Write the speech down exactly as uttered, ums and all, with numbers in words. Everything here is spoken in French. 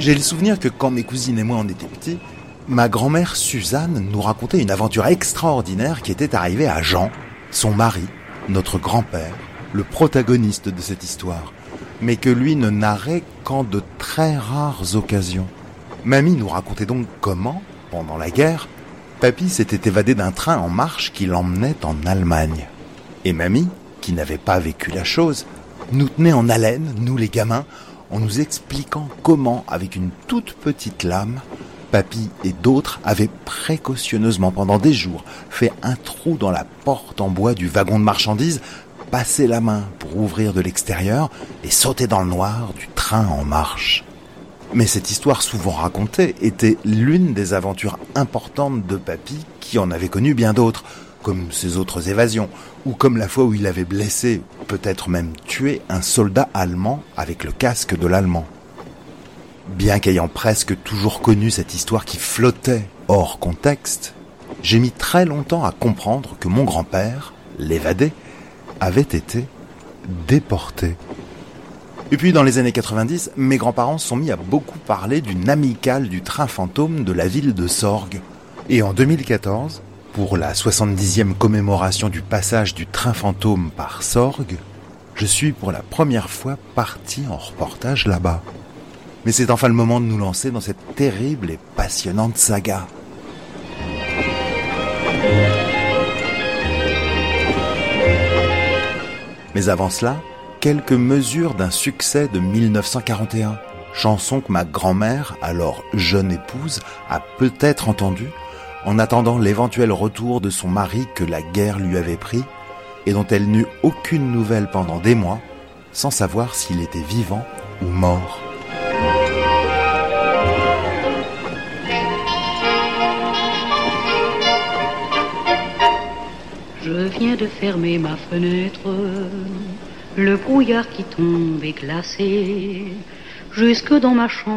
J'ai le souvenir que quand mes cousines et moi on était petits, ma grand-mère Suzanne nous racontait une aventure extraordinaire qui était arrivée à Jean, son mari, notre grand-père, le protagoniste de cette histoire, mais que lui ne narrait qu'en de très rares occasions. Mamie nous racontait donc comment, pendant la guerre, Papy s'était évadé d'un train en marche qui l'emmenait en Allemagne. Et Mamie, qui n'avait pas vécu la chose, nous tenait en haleine, nous les gamins, en nous expliquant comment, avec une toute petite lame, Papy et d'autres avaient précautionneusement pendant des jours fait un trou dans la porte en bois du wagon de marchandises, passé la main pour ouvrir de l'extérieur et sauter dans le noir du train en marche. Mais cette histoire souvent racontée était l'une des aventures importantes de Papy qui en avait connu bien d'autres, comme ses autres évasions, ou comme la fois où il avait blessé, peut-être même tué, un soldat allemand avec le casque de l'Allemand. Bien qu'ayant presque toujours connu cette histoire qui flottait hors contexte, j'ai mis très longtemps à comprendre que mon grand-père, l'évadé, avait été déporté. Et puis dans les années quatre-vingt-dix, mes grands-parents se sont mis à beaucoup parler d'une amicale du train fantôme de la ville de Sorgues. Et en deux mille quatorze, pour la soixante-dixième commémoration du passage du train fantôme par Sorgues, je suis pour la première fois parti en reportage là-bas. Mais c'est enfin le moment de nous lancer dans cette terrible et passionnante saga. Mais avant cela, quelques mesures d'un succès de mille neuf cent quarante et un, chanson que ma grand-mère, alors jeune épouse, a peut-être entendue, en attendant l'éventuel retour de son mari que la guerre lui avait pris, et dont elle n'eut aucune nouvelle pendant des mois, sans savoir s'il était vivant ou mort. Je viens de fermer ma fenêtre, le brouillard qui tombe est glacé, jusque dans ma chambre.